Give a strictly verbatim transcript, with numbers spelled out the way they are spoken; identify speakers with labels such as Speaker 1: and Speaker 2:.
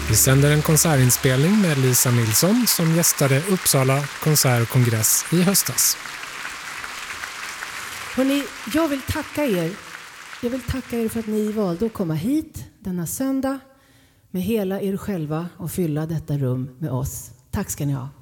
Speaker 1: Vi sänder en konsertinspelning med Lisa Nilsson som gästade Uppsala konsert och kongress i höstas.
Speaker 2: Hörrni, jag vill tacka er. Jag vill tacka er för att ni valde att komma hit denna söndag med hela er själva och fylla detta rum med oss. Tack ska ni ha.